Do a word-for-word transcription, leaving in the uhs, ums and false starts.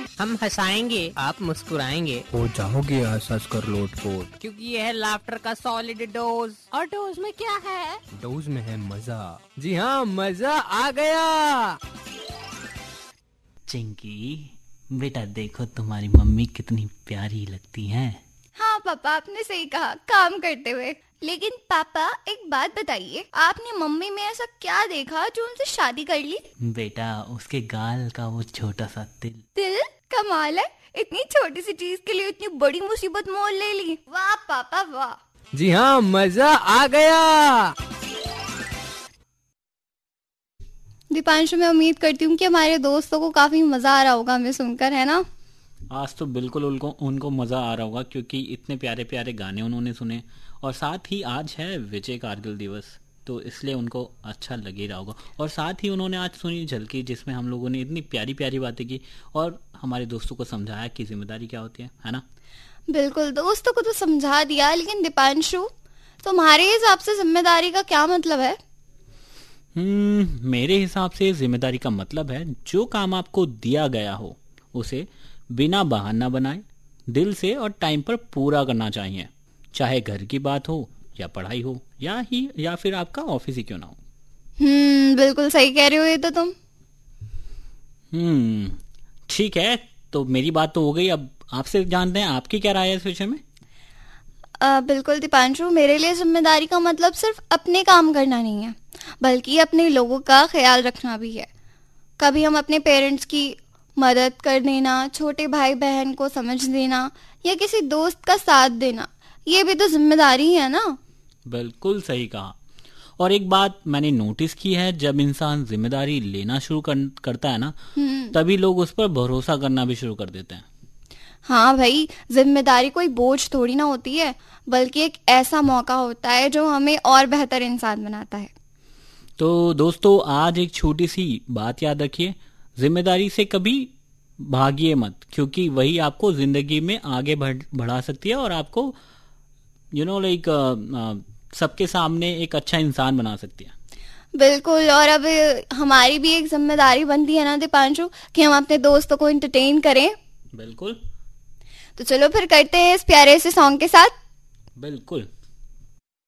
हम हंसाएंगे, आप मुस्कुराएंगे, हो जाओगे हंस हंस कर लोटपोट, क्योंकि ये है लाफ्टर का सॉलिड डोज। और डोज में क्या है? डोज में है मजा। जी हाँ, मजा आ गया। चिंकी बेटा, देखो तुम्हारी मम्मी कितनी प्यारी लगती हैं। हाँ पापा, आपने सही कहा, काम करते हुए। लेकिन पापा एक बात बताइए, आपने मम्मी में ऐसा क्या देखा जो उनसे शादी कर ली? बेटा, उसके गाल का वो छोटा सा तिल। तिल? कमाल है, इतनी छोटी सी चीज के लिए इतनी बड़ी मुसीबत मोल ले ली। वाह पापा वाह। जी हाँ, मजा आ गया। दीपांशु, मैं उम्मीद करती हूँ कि हमारे दोस्तों को काफी मजा आ रहा होगा हमें सुनकर, है ना? आज तो बिल्कुल उनको उनको मज़ा आ रहा होगा, क्योंकि इतने प्यारे प्यारे गाने उन्होंने सुने, और साथ ही आज है विजय कारगिल दिवस, तो इसलिए उनको अच्छा लग ही रहा होगा। और साथ ही उन्होंने आज सुनी झलकी, जिसमें हम लोगों ने इतनी प्यारी प्यारी बातें की और हमारे दोस्तों को समझाया कि जिम्मेदारी क्या होती है, है ना? बिल्कुल, दोस्तों को तो समझा दिया, लेकिन दीपांशु, तुम्हारे हिसाब से जिम्मेदारी का क्या मतलब है? हम्म मेरे हिसाब से जिम्मेदारी का मतलब है जो काम आपको दिया गया हो उसे बिना बहाना बनाए दिल से और टाइम पर पूरा करना चाहिए, चाहे घर की बात हो या पढ़ाई हो या ही या फिर आपका ऑफिस ही क्यों ना हो। हम्म बिल्कुल सही कह रहे हो ये तो तुम। हम्म ठीक है, तो मेरी बात तो हो गई, अब आपसे जानते हैं आपकी क्या राय है इस विषय में। आ, बिल्कुल दीपांशु, मेरे लिए जिम्मेदारी का मतलब सिर्फ अपने काम करना नहीं है, बल्कि अपने लोगों का ख्याल रखना भी है। कभी हम अपने पेरेंट्स की मदद कर देना, छोटे भाई बहन को समझ देना या किसी दोस्त का साथ देना, ये भी तो जिम्मेदारी है ना। बिल्कुल सही कहा। और एक बात मैंने नोटिस की है, जब इंसान जिम्मेदारी लेना शुरू कर, करता है ना, तभी लोग उस पर भरोसा करना भी शुरू कर देते हैं। हाँ भाई, जिम्मेदारी कोई बोझ थोड़ी ना होती है, बल्कि एक ऐसा मौका होता है जो हमें और बेहतर इंसान बनाता है। तो दोस्तों, आज एक छोटी सी बात याद रखिए, जिम्मेदारी से कभी भागिए मत, क्योंकि वही आपको जिंदगी में आगे बढ़ बढ़ा सकती है और आपको यू नो लाइक सबके सामने एक अच्छा इंसान बना सकती है। बिल्कुल, और अब हमारी भी एक जिम्मेदारी बनती है ना दीपांशु, कि हम अपने दोस्तों को एंटरटेन करें। बिल्कुल, तो चलो फिर करते हैं इस प्यारे से सॉन्ग के साथ। बिल्कुल।